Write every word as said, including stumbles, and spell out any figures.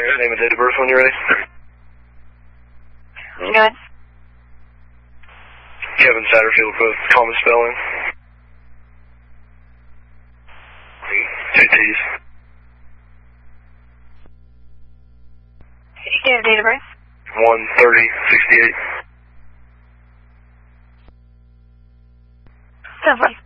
Alright, name and date of birth when you're ready. You know it? Kevin Satterfield, both common spelling. Two T's. You have date of birth? one thirty sixty-eight. So far.